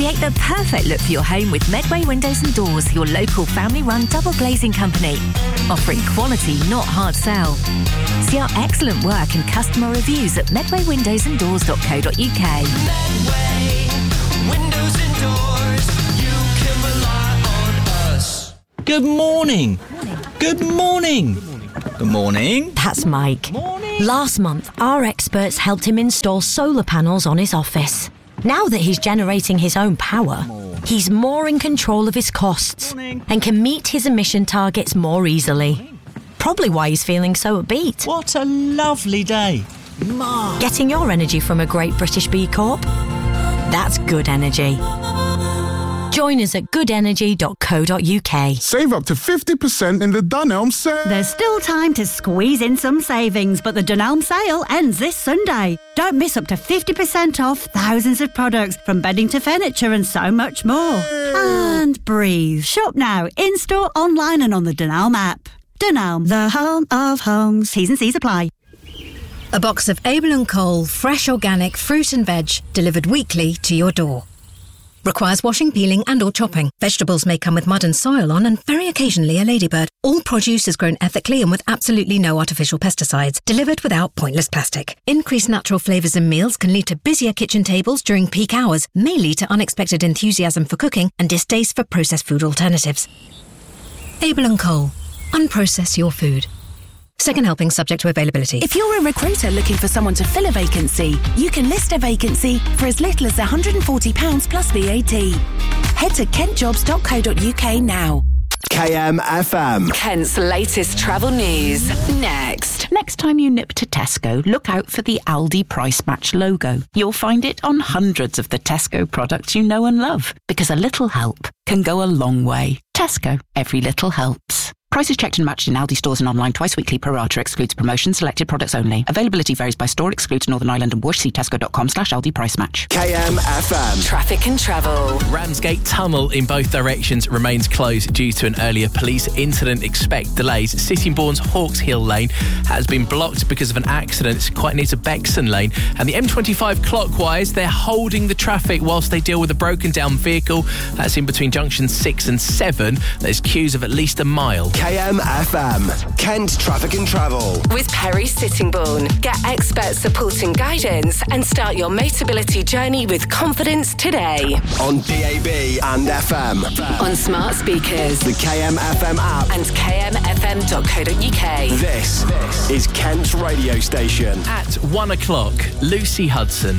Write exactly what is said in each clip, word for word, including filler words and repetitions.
Create the perfect look for your home with Medway Windows and Doors, your local family-run double glazing company. Offering quality, not hard sell. See our excellent work and customer reviews at medway windows and doors dot co dot uk. Medway Windows and Doors, you can rely on us. Good morning. Good morning. Good morning. That's Mike. Morning. Last month, our experts helped him install solar panels on his office. Now that he's generating his own power, he's more in control of his costs Morning. and can meet his emission targets more easily. Probably why he's feeling so upbeat. What a lovely day. Ma. Getting your energy from a Great British B Corp? That's good energy. Join us at good energy dot co dot uk. Save up to fifty percent in the Dunelm sale. There's still time to squeeze in some savings, but the Dunelm sale ends this Sunday. Don't miss up to fifty percent off thousands of products, from bedding to furniture and so much more. And breathe. Shop now, in-store, online and on the Dunelm app. Dunelm, the home of homes. T's and C's apply. A box of Abel and Cole fresh organic fruit and veg delivered weekly to your door. Requires washing, peeling and or chopping. Vegetables may come with mud and soil on, and very occasionally a ladybird. All produce is grown ethically and with absolutely no artificial pesticides. Delivered without pointless plastic. Increased natural flavours in meals can lead to busier kitchen tables during peak hours, may lead to unexpected enthusiasm for cooking and distaste for processed food alternatives. Abel and Cole. Unprocess your food. Second helping subject to availability. If you're a recruiter looking for someone to fill a vacancy, you can list a vacancy for as little as one hundred forty pounds plus V A T. Head to kent jobs dot co dot uk now. K M F M. Kent's latest travel news. Next. Next time you nip to Tesco, look out for the Aldi Price Match logo. You'll find it on hundreds of the Tesco products you know and love, because a little help can go a long way. Tesco. Every little helps. Prices checked and matched in Aldi stores and online twice weekly. Pro rata excludes promotions. Selected products only. Availability varies by store. Excludes Northern Ireland and Worcester. See tesco dot com slash Aldi Price Match. K M F M. Traffic and travel. Ramsgate Tunnel in both directions remains closed due to an earlier police incident. Expect delays. Sittingbourne's Hawks Hill Lane has been blocked because of an accident. It's quite near to Bexon Lane. And the M twenty-five clockwise, they're holding the traffic whilst they deal with a broken down vehicle. That's in between junctions six and seven. There's queues of at least a mile. K M F M. Kent Traffic and Travel. With Perry Sittingbourne. Get expert support and guidance and start your Motability journey with confidence today. On D A B and F M. On smart speakers. The K M F M app. And k m f m dot co dot uk. This, this is Kent's radio station. At one o'clock, Lucy Hudson.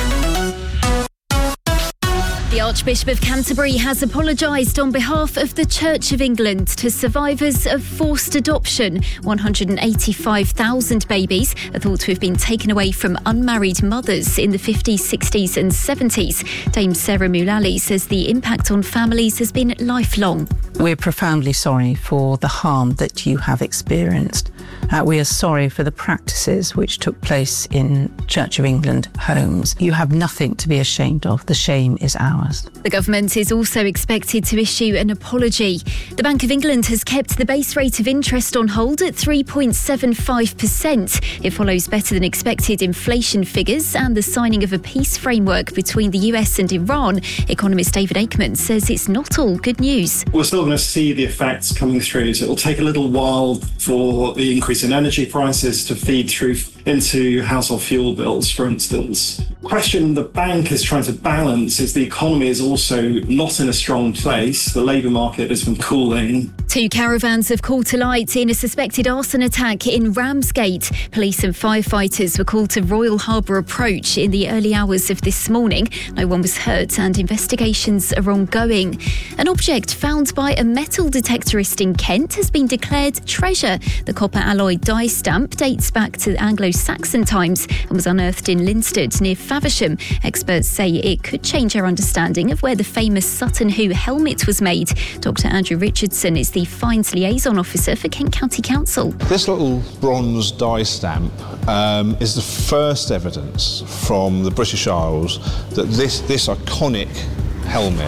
The Archbishop of Canterbury has apologised on behalf of the Church of England to survivors of forced adoption. one hundred eighty-five thousand babies are thought to have been taken away from unmarried mothers in the fifties, sixties and seventies. Dame Sarah Mullally says the impact on families has been lifelong. We're profoundly sorry for the harm that you have experienced. Uh, we are sorry for the practices which took place in Church of England homes. You have nothing to be ashamed of. The shame is ours. The government is also expected to issue an apology. The Bank of England has kept the base rate of interest on hold at three point seven five percent. It follows better than expected inflation figures and the signing of a peace framework between the U S and Iran. Economist David Aikman says it's not all good news. We're still going to see the effects coming through. So it'll take a little while for the increase in energy prices to feed through into household fuel bills, for instance. The question the bank is trying to balance is the economy is also not in a strong place. The labour market has been cooling. Two caravans have caught to light in a suspected arson attack in Ramsgate. Police and firefighters were called to Royal Harbour Approach in the early hours of this morning. No one was hurt and investigations are ongoing. An object found by a metal detectorist in Kent has been declared treasure. The copper alloy die stamp dates back to Anglo-Saxon times and was unearthed in Linstead near Faversham. Experts say it could change our understanding of where the famous Sutton Hoo helmet was made. Doctor Andrew Richardson is the Fines Liaison Officer for Kent County Council. This little bronze die stamp um, is the first evidence from the British Isles that this, this iconic helmet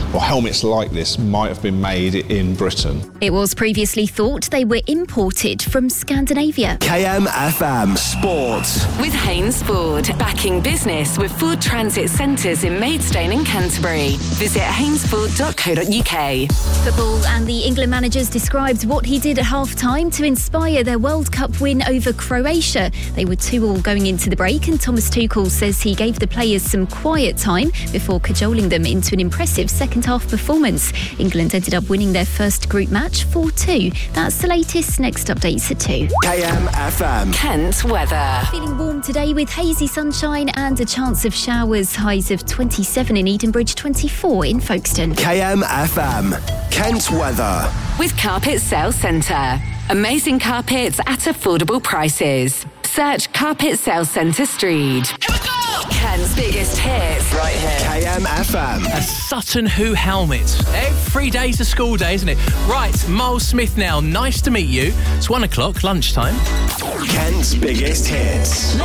or helmets like this might have been made in Britain. It was previously thought they were imported from Scandinavia. K M F M Sports. With Haynes Ford, backing business with Ford Transit Centres in Maidstone and Canterbury. Visit haynesford dot co dot uk. Football, and the England managers described what he did at half-time to inspire their World Cup win over Croatia. They were two all going into the break, and Thomas Tuchel says he gave the players some quiet time before cajoling them into an impressive second-half performance. England ended up winning their first group match four two. That's the latest. Next updates at two. K M F M Kent weather. Feeling warm today with hazy sunshine and a chance of showers. Highs of twenty-seven in Edenbridge, twenty-four in Folkestone. K M F M Kent weather. With Carpet Sales Centre. Amazing carpets at affordable prices. Search Carpet Sales Centre Street. Kent's biggest hits. Right here. K M F M. A Sutton Hoo helmet. Every day's a school day, isn't it? Right, Miles Smith now. Nice to meet you. It's one o'clock, lunchtime. Kent's biggest hits.